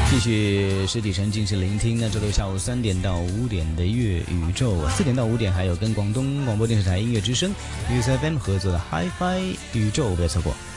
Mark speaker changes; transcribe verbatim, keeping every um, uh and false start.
Speaker 1: 继续实体沉浸式聆听。那周六下午三点到五点的乐宇宙，四点到五点还有跟广东广播电视台音乐之声 Music F M 合作的 Hi-Fi 宇宙，不要错过。